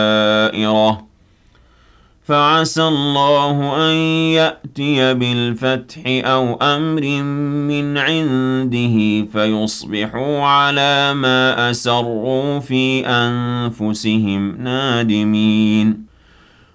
دائرة فعسى الله أن يأتي بالفتح أو أمر من عنده فيصبحوا على ما أسروا في أنفسهم نادمين